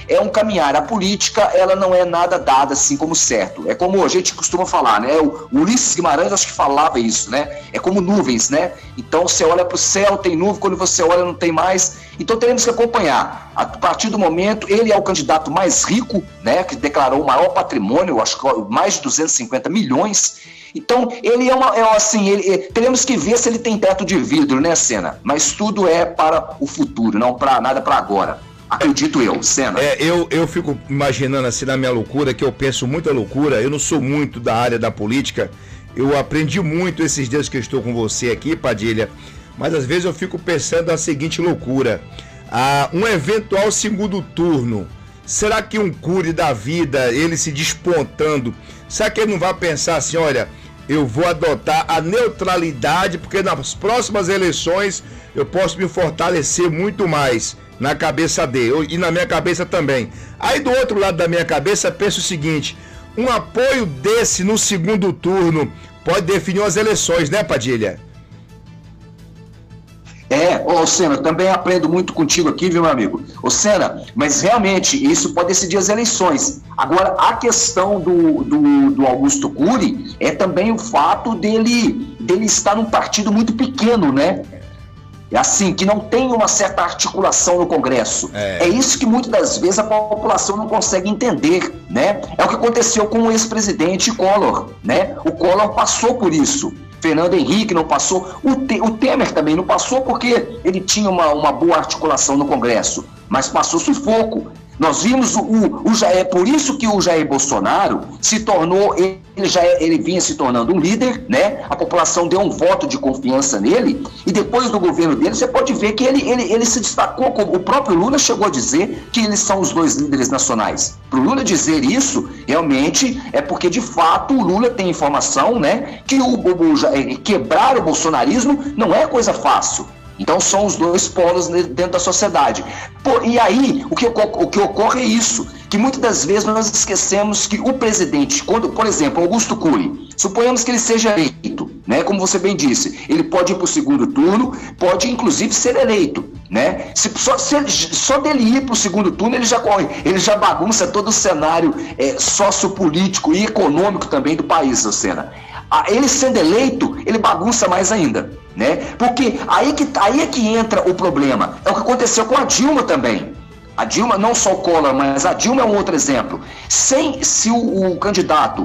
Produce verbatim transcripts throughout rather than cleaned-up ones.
é um caminhar. A política, ela não é nada dada assim como certo. É como a gente costuma falar, né? O Ulisses Guimarães acho que falava isso, né? É como nuvens, né? Então você olha para o céu, tem nuvem, quando você olha não tem mais. Então teremos que acompanhar. A partir do momento, ele é o candidato mais rico, né? Que declarou o maior patrimônio, acho que mais de duzentos e cinquenta milhões. Então, ele é uma, é assim, ele, é, teremos que ver se ele tem teto de vidro, né, Senna? Mas tudo é para o futuro, não para nada para agora. Acredito eu, Senna. É, eu, eu fico imaginando assim na minha loucura, que eu penso muita loucura, eu não sou muito da área da política, eu aprendi muito esses dias que eu estou com você aqui, Padilha, mas às vezes eu fico pensando a seguinte loucura, ah, um eventual segundo turno, será que um Cury da vida, ele se despontando, será que ele não vai pensar assim, olha, eu vou adotar a neutralidade, porque nas próximas eleições eu posso me fortalecer muito mais na cabeça dele, e na minha cabeça também. Aí do outro lado da minha cabeça, penso o seguinte, um apoio desse no segundo turno pode definir as eleições, né, Padilha? É, ô Senna, também aprendo muito contigo aqui, viu, meu amigo? Ô Senna, mas realmente isso pode decidir as eleições. Agora, a questão do, do, do Augusto Cury é também o fato dele, dele estar num partido muito pequeno, né? Assim, que não tem uma certa articulação no Congresso. É, é isso que muitas das vezes a população não consegue entender, né? É o que aconteceu com o ex-presidente Collor, né? O Collor passou por isso. Fernando Henrique não passou, o, Te, o Temer também não passou porque ele tinha uma, uma boa articulação no Congresso, mas passou sufoco. Nós vimos o, o, o Jair, por isso que o Jair Bolsonaro se tornou, ele, já, ele vinha se tornando um líder, né? A população deu um voto de confiança nele, e depois do governo dele, você pode ver que ele, ele, ele se destacou, como o próprio Lula chegou a dizer que eles são os dois líderes nacionais. Para o Lula dizer isso, realmente, é porque de fato o Lula tem informação, né? Que o, o, quebrar o bolsonarismo não é coisa fácil. Então são os dois polos dentro da sociedade. Pô, e aí, o que, o que ocorre é isso, que muitas das vezes nós esquecemos que o presidente, quando, por exemplo, Augusto Cury, suponhamos que ele seja eleito, né, como você bem disse, ele pode ir para o segundo turno, pode inclusive ser eleito, né? Se, só, se ele, só dele ir para o segundo turno, ele já corre, ele já bagunça todo o cenário é, sociopolítico e econômico também do país, Senna. Ele sendo eleito, ele bagunça mais ainda, né? Porque aí, que, aí é que entra o problema. É o que aconteceu com a Dilma também. A Dilma, não só o Collor, mas a Dilma é um outro exemplo. Sem, se o, o candidato,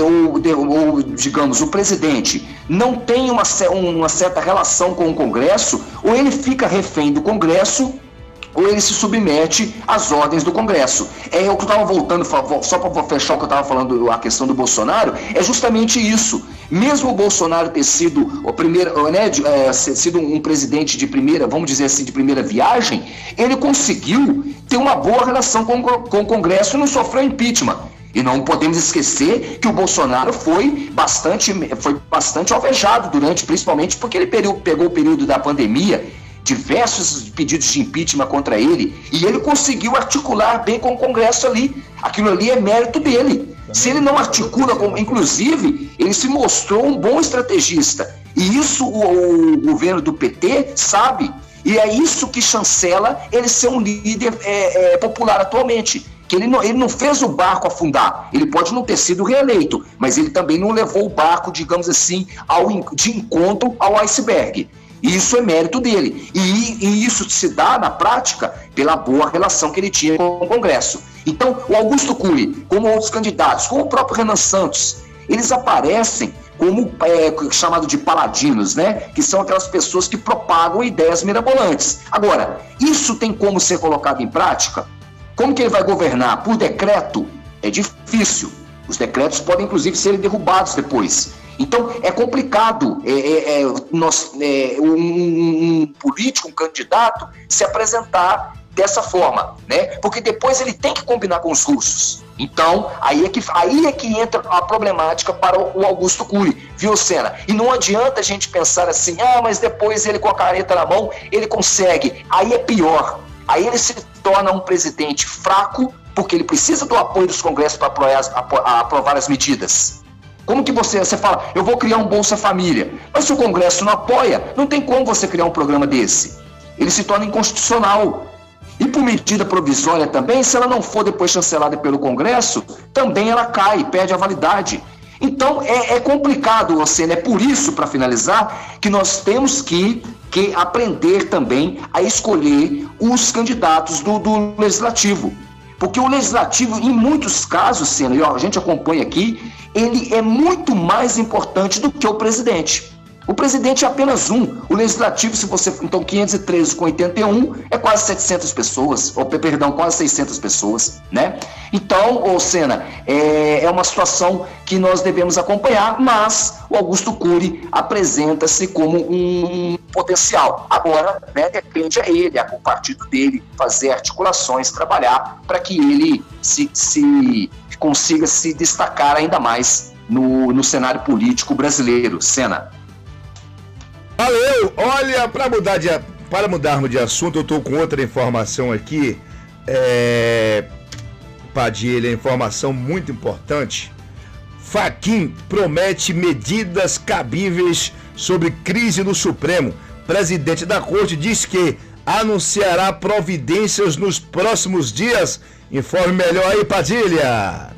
ou, digamos, o presidente, não tem uma, uma certa relação com o Congresso, ou ele fica refém do Congresso, ou ele se submete às ordens do Congresso. É o que eu estava voltando, só para fechar o que eu estava falando, a questão do Bolsonaro, é justamente isso. Mesmo o Bolsonaro ter sido o primeiro, né, é, sido um presidente de primeira, vamos dizer assim, de primeira viagem, ele conseguiu ter uma boa relação com, com o Congresso e não sofreu impeachment. E não podemos esquecer que o Bolsonaro foi bastante, foi bastante alvejado durante, principalmente porque ele pegou o período da pandemia, diversos pedidos de impeachment contra ele, e ele conseguiu articular bem com o Congresso ali. Aquilo ali é mérito dele. Se ele não articula, com, inclusive, ele se mostrou um bom estrategista. E isso o, o governo do P T sabe. E é isso que chancela ele ser um líder é, é, popular atualmente. Que ele não, ele não fez o barco afundar. Ele pode não ter sido reeleito, mas ele também não levou o barco, digamos assim, ao, de encontro ao iceberg. E isso é mérito dele. E, e isso se dá, na prática, pela boa relação que ele tinha com o Congresso. Então, o Augusto Cury, como outros candidatos, como o próprio Renan Santos, eles aparecem como é, chamado de paladinos, né? Que são aquelas pessoas que propagam ideias mirabolantes. Agora, isso tem como ser colocado em prática? Como que ele vai governar? Por decreto? É difícil. Os decretos podem, inclusive, serem derrubados depois. Então, é complicado é, é, é, nós, é, um, um político, um candidato, se apresentar dessa forma, né? Porque depois ele tem que combinar com os russos. Então, aí é que, aí é que entra a problemática para o Augusto Cury, viu, Senna? E não adianta a gente pensar assim, ah, mas depois ele com a caneta na mão, ele consegue. Aí é pior. Aí ele se torna um presidente fraco, porque ele precisa do apoio dos congressos para aprovar, aprovar as medidas. Como que você, você fala, eu vou criar um Bolsa Família, mas se o Congresso não apoia, não tem como você criar um programa desse. Ele se torna inconstitucional. E por medida provisória também, se ela não for depois chancelada pelo Congresso, também ela cai, perde a validade. Então é, é complicado, Ocena, é por isso, para finalizar, que nós temos que, que aprender também a escolher os candidatos do, do Legislativo. Porque o Legislativo, em muitos casos, Ocena, e a gente acompanha aqui, ele é muito mais importante do que o presidente. O presidente é apenas um. O legislativo, se você... Então, quinhentos e treze com oitenta e um é quase setecentas pessoas, ou, perdão, quase seiscentas pessoas, né? Então, ô Sena, é, é uma situação que nós devemos acompanhar, mas o Augusto Cury apresenta-se como um, um potencial. Agora, né, depende a ele, a o partido dele, fazer articulações, trabalhar para que ele se, se consiga se destacar ainda mais no, no cenário político brasileiro. Sena. Valeu! Olha, para mudar de, para mudarmos de assunto, eu estou com outra informação aqui. É... Padilha, informação muito importante. Fachin promete medidas cabíveis sobre crise no Supremo. Presidente da Corte diz que anunciará providências nos próximos dias. Informe melhor aí, Padilha.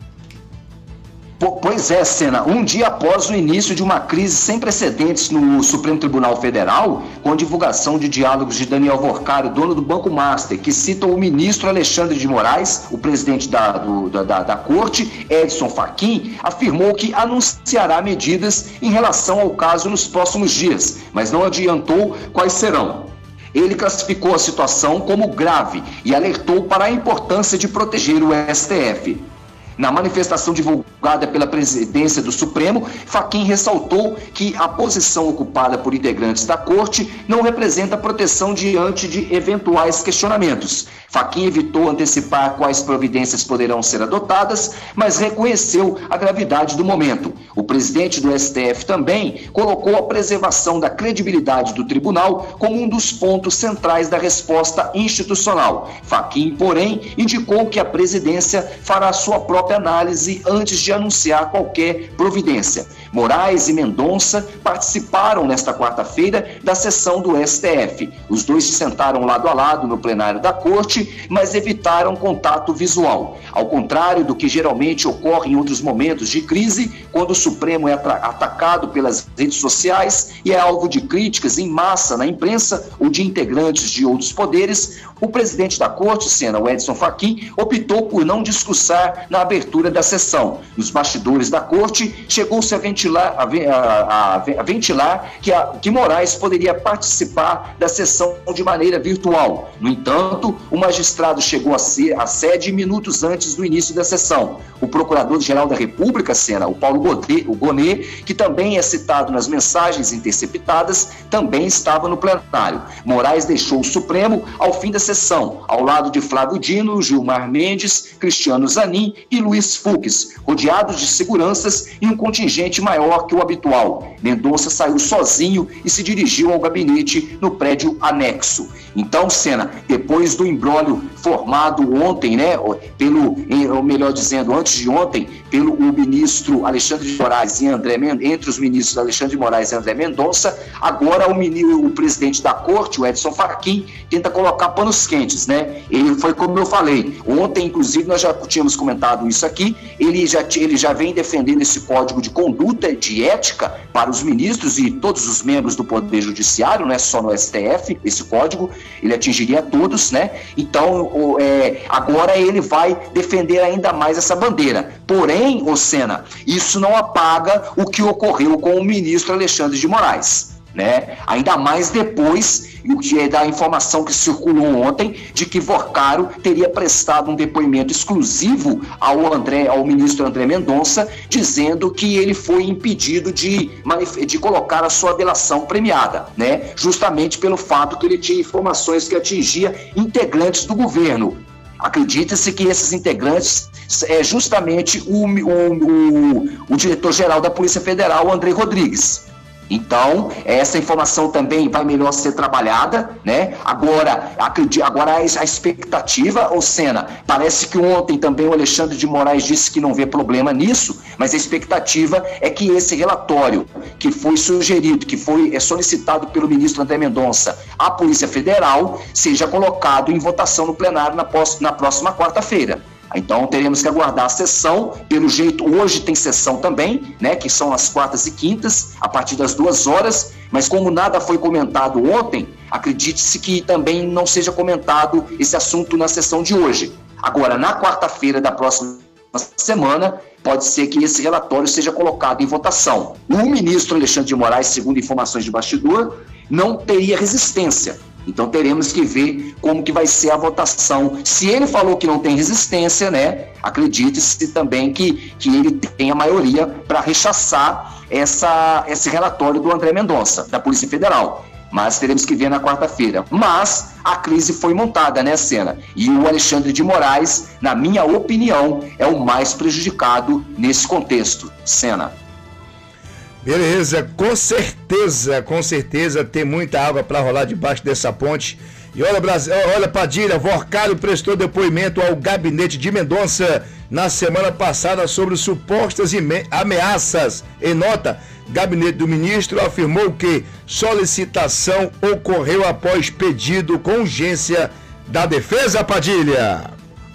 Pois é, Sena, um dia após o início de uma crise sem precedentes no Supremo Tribunal Federal, com a divulgação de diálogos de Daniel Vorcari, dono do Banco Master, que citam o ministro Alexandre de Moraes, o presidente da, do, da, da Corte, Edson Fachin, afirmou que anunciará medidas em relação ao caso nos próximos dias, mas não adiantou quais serão. Ele classificou a situação como grave e alertou para a importância de proteger o S T F. Na manifestação divulgada pela presidência do Supremo, Fachin ressaltou que a posição ocupada por integrantes da Corte não representa proteção diante de eventuais questionamentos. Fachin evitou antecipar quais providências poderão ser adotadas, mas reconheceu a gravidade do momento. O presidente do S T F também colocou a preservação da credibilidade do tribunal como um dos pontos centrais da resposta institucional. Fachin, porém, indicou que a presidência fará sua própria análise antes de anunciar qualquer providência. Moraes e Mendonça participaram nesta quarta-feira da sessão do S T F. Os dois se sentaram lado a lado no plenário da Corte, mas evitaram contato visual. Ao contrário do que geralmente ocorre em outros momentos de crise, quando o Supremo é atacado pelas redes sociais e é alvo de críticas em massa na imprensa ou de integrantes de outros poderes, o presidente da Corte, Sena, o Edson Fachin, optou por não discursar na abertura da sessão. Nos bastidores da Corte, chegou-se a ventilar, a, a, a ventilar que, a, que Moraes poderia participar da sessão de maneira virtual. No entanto, o magistrado chegou a, ser, a sede minutos antes do início da sessão. O procurador-geral da República, Sena, o Paulo Gonet, que também é citado nas mensagens interceptadas, também estava no plenário. Moraes deixou o Supremo ao fim da sessão, ao lado de Flávio Dino, Gilmar Mendes, Cristiano Zanin e Luiz Fux, rodeados de seguranças e um contingente maior que o habitual. Mendonça saiu sozinho e se dirigiu ao gabinete no prédio anexo. Então, Sena, depois do imbróglio formado ontem, né, pelo, ou melhor dizendo, antes de ontem, pelo o ministro Alexandre de Moraes e André Mendonça, entre os ministros Alexandre de Moraes e André Mendonça, agora o, ministro, o presidente da Corte, o Edson Fachin, tenta colocar panos quentes, né? Ele foi como eu falei, ontem, inclusive, nós já tínhamos comentado isso aqui, ele já, ele já vem defendendo esse código de conduta, de ética para os ministros e todos os membros do Poder Judiciário, não é só no S T F, esse código, ele atingiria todos, né? Então, o, é, agora ele vai defender ainda mais essa bandeira. Porém, ô Sena, isso não apaga o que ocorreu com o ministro Alexandre de Moraes, né? Ainda mais depois o que é da informação que circulou ontem de que Vorcari teria prestado um depoimento exclusivo ao, André, ao ministro André Mendonça, dizendo que ele foi impedido de, de colocar a sua delação premiada, né? Justamente pelo fato que ele tinha informações que atingia integrantes do governo. Acredita-se que esses integrantes é justamente o, o, o, o diretor-geral da Polícia Federal, André Rodrigues. Então, essa informação também vai melhor ser trabalhada, né? Agora, acredito, agora a expectativa, ô Sena, parece que ontem também o Alexandre de Moraes disse que não vê problema nisso, mas a expectativa é que esse relatório que foi sugerido, que foi solicitado pelo ministro André Mendonça à Polícia Federal, seja colocado em votação no plenário na, na próxima quarta-feira. Então teremos que aguardar a sessão. Pelo jeito, hoje tem sessão também, né, que são as quartas e quintas, a partir das duas horas, mas como nada foi comentado ontem, acredite-se que também não seja comentado esse assunto na sessão de hoje. Agora, na quarta-feira da próxima semana, pode ser que esse relatório seja colocado em votação. O ministro Alexandre de Moraes, segundo informações de bastidor, não teria resistência. Então teremos que ver como que vai ser a votação. Se ele falou que não tem resistência, né, acredite-se também que, que ele tem a maioria para rechaçar essa, esse relatório do André Mendonça, da Polícia Federal. Mas teremos que ver na quarta-feira. Mas a crise foi montada, né, Sena? E o Alexandre de Moraes, na minha opinião, é o mais prejudicado nesse contexto, Sena. Beleza, com certeza, com certeza tem muita água para rolar debaixo dessa ponte. E olha, Brasil, olha Padilha, Vorcalho prestou depoimento ao gabinete de Mendonça na semana passada sobre supostas ameaças. Em nota, o gabinete do ministro afirmou que solicitação ocorreu após pedido com urgência da defesa, Padilha.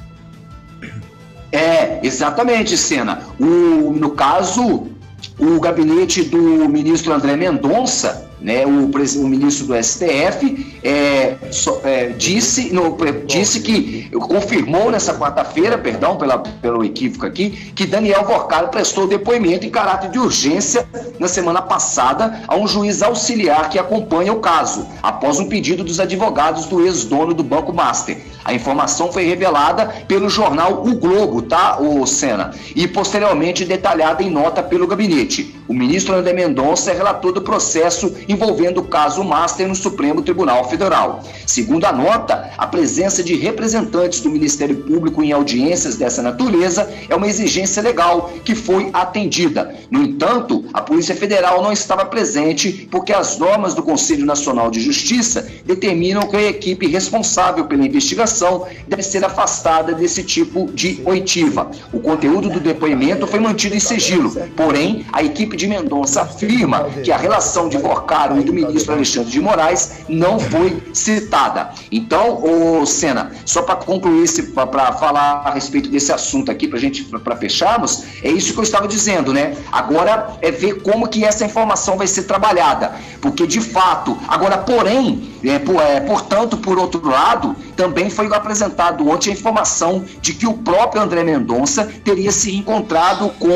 É, exatamente, Sena. O, no caso... O gabinete do ministro André Mendonça, né, o, o ministro do S T F, é, so, é, disse, no, disse que, confirmou nessa quarta-feira, perdão pela, pelo equívoco aqui, que Daniel Vorcalho prestou depoimento em caráter de urgência na semana passada a um juiz auxiliar que acompanha o caso, após um pedido dos advogados do ex-dono do Banco Master. A informação foi revelada pelo jornal O Globo, tá, ô Sena? E posteriormente detalhada em nota pelo gabinete. O ministro André Mendonça é relator do processo envolvendo o caso Master no Supremo Tribunal Federal. Segundo a nota, a presença de representantes do Ministério Público em audiências dessa natureza é uma exigência legal que foi atendida. No entanto, a Polícia Federal não estava presente porque as normas do Conselho Nacional de Justiça determinam que a equipe responsável pela investigação deve ser afastada desse tipo de oitiva. O conteúdo do depoimento foi mantido em sigilo, porém, a equipe de Mendonça afirma que a relação de Vorcalho e do ministro Alexandre de Moraes não foi citada. Então, ô Sena, só para concluir, para falar a respeito desse assunto aqui, para gente, para fecharmos, é isso que eu estava dizendo, né? Agora é ver como que essa informação vai ser trabalhada, porque de fato, agora, porém, é, por, é, portanto, por outro lado, também foi apresentado ontem a informação de que o próprio André Mendonça teria se encontrado com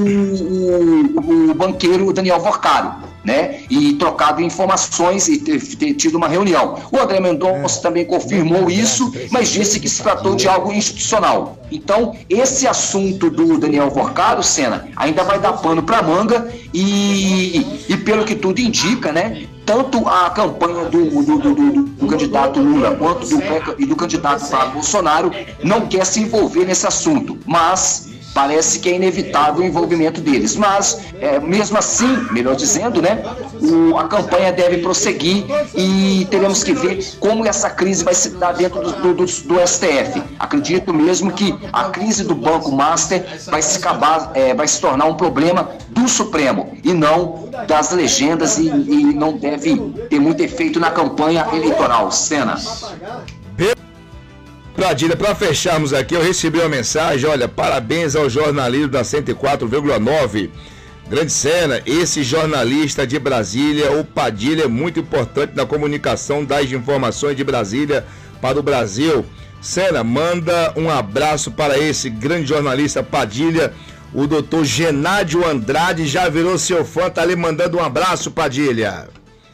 o, o, o banqueiro Daniel Vorcalho, né? E trocado informações e ter, ter tido uma reunião. O André Mendonça também confirmou isso, mas disse que se tratou de algo institucional. Então, esse assunto do Daniel Vorcalho, Sena, ainda vai dar pano para manga e, e pelo que tudo indica, né? Tanto a campanha do, do, do, do, do candidato Lula quanto do, e do candidato para Bolsonaro não quer se envolver nesse assunto, mas parece que é inevitável o envolvimento deles. Mas, é, mesmo assim, melhor dizendo, né, o, a campanha deve prosseguir e teremos que ver como essa crise vai se dar dentro do, do, do S T F. Acredito mesmo que a crise do Banco Master vai se, acabar, é, vai se tornar um problema do Supremo e não das legendas e, e não deve ter muito efeito na campanha eleitoral. Sena. Padilha, para fecharmos aqui, eu recebi uma mensagem, olha, parabéns ao jornalismo da cento e quatro vírgula nove. Grande Sena, esse jornalista de Brasília, o Padilha, é muito importante na comunicação das informações de Brasília para o Brasil. Sena, manda um abraço para esse grande jornalista Padilha. O doutor Genádio Andrade já virou seu fã, tá ali mandando um abraço, Padilha.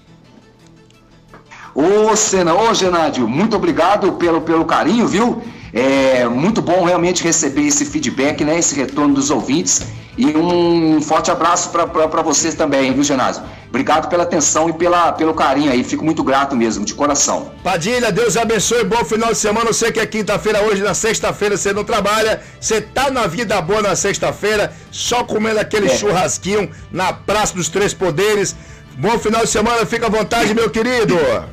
Ô, Sena, ô, Genádio, muito obrigado pelo, pelo carinho, viu? É muito bom realmente receber esse feedback, né? Esse retorno dos ouvintes. E um forte abraço para vocês também, viu, Genádio? Obrigado pela atenção e pela, pelo carinho aí. Fico muito grato mesmo, de coração. Padilha, Deus abençoe. Bom final de semana. Eu sei que é quinta-feira hoje, na sexta-feira você não trabalha. Você tá na vida boa na sexta-feira, só comendo aquele é. churrasquinho na Praça dos Três Poderes. Bom final de semana, fica à vontade, meu querido.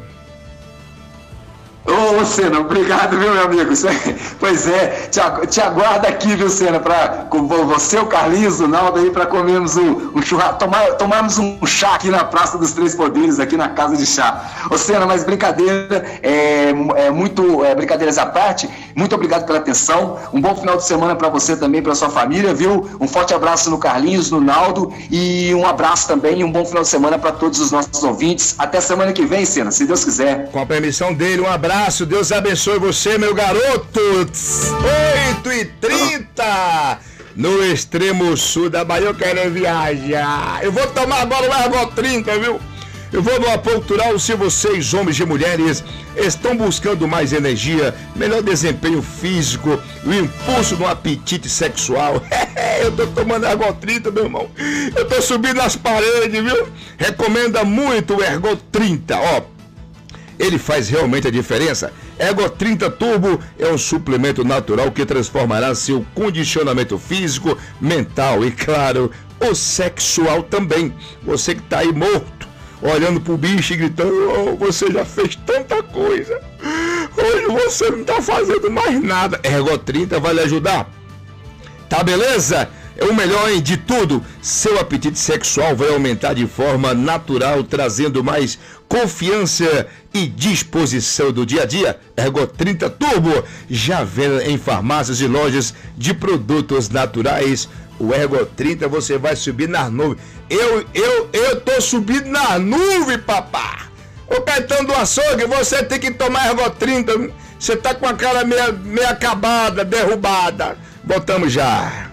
Ô, Senna, obrigado, viu, meu amigo? Pois é, te, te aguardo aqui, viu, Senna, para com você, o Carlinhos, o Naldo aí, para comermos um, um churrasco, tomar, tomarmos um chá aqui na Praça dos Três Poderes, aqui na Casa de Chá. Ô, Senna, mas brincadeira, é, é muito, é, brincadeiras à parte, muito obrigado pela atenção, um bom final de semana para você também, para sua família, viu? Um forte abraço no Carlinhos, no Naldo, e um abraço também e um bom final de semana para todos os nossos ouvintes. Até semana que vem, Senna, se Deus quiser. Com a permissão dele, um abraço. Deus abençoe você, meu garoto. oito e trinta no extremo sul da Bahia. Eu quero viajar. Eu vou tomar agora o Ergo trinta, viu? Eu vou no Apoio Cultural. Se vocês, homens e mulheres, estão buscando mais energia, melhor desempenho físico, o impulso no apetite sexual, eu tô tomando Ergo trinta, meu irmão. Eu tô subindo as paredes, viu? Recomenda muito o Ergo trinta, ó. Ele faz realmente a diferença. Ergo trinta Turbo é um suplemento natural que transformará seu condicionamento físico, mental e, claro, o sexual também. Você que tá aí morto, olhando pro bicho e gritando, oh, você já fez tanta coisa, hoje você não tá fazendo mais nada. Ergo trinta vai lhe ajudar. Tá beleza? É o melhor, hein, de tudo. Seu apetite sexual vai aumentar de forma natural, trazendo mais confiança e disposição do dia a dia. Ergo trinta Turbo, já venda em farmácias e lojas de produtos naturais. O Ergo trinta você vai subir nas nuvens. Eu, eu, eu tô subindo nas nuvens, papá. Ô Caetano do Açougue, você tem que tomar Ergo trinta. Você tá com a cara meio, meio acabada, derrubada. Voltamos já.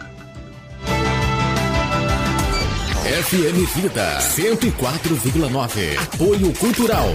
F M Vida cento e quatro vírgula nove. Apoio Cultural.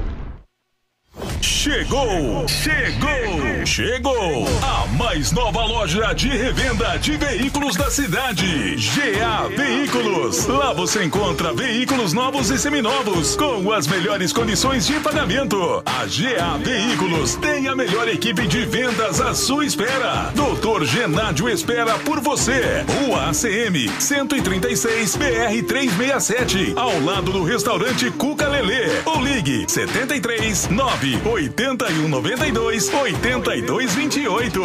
Chegou, chegou, chegou a mais nova loja de revenda de veículos da cidade, G A Veículos. Lá você encontra veículos novos e seminovos com as melhores condições de pagamento. A G A Veículos tem a melhor equipe de vendas à sua espera. doutor Genádio espera por você. Rua A C M cento e trinta e seis, B R trezentos e sessenta e sete, ao lado do restaurante Cuca Lelê. Ou ligue setenta e três, nove oitenta e um, noventa e dois, oitenta e dois, vinte e oito.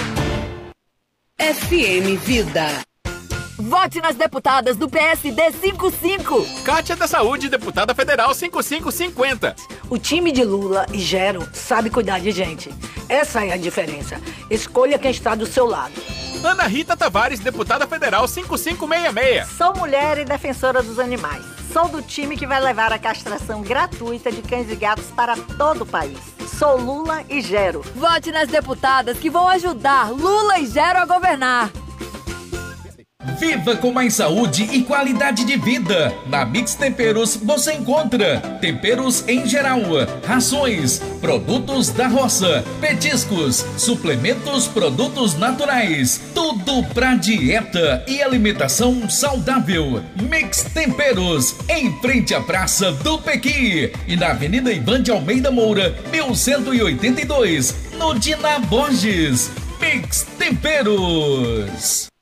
F M Vida. Vote nas deputadas do P S D cinquenta e cinco. Kátia da Saúde, deputada federal cinquenta e cinco cinquenta. O time de Lula e Gero sabe cuidar de gente. Essa é a diferença. Escolha quem está do seu lado. Ana Rita Tavares, deputada federal cinquenta e cinco sessenta e seis. Sou mulher e defensora dos animais. Sou do time que vai levar a castração gratuita de cães e gatos para todo o país. Sou Lula e Gero. Vote nas deputadas que vão ajudar Lula e Gero a governar. Viva com mais saúde e qualidade de vida. Na Mix Temperos você encontra temperos em geral, rações, produtos da roça, petiscos, suplementos, produtos naturais, tudo pra dieta e alimentação saudável. Mix Temperos, em frente à Praça do Pequi e na Avenida Ivan de Almeida Moura, mil cento e oitenta e dois, no Dina Borges. Mix Temperos.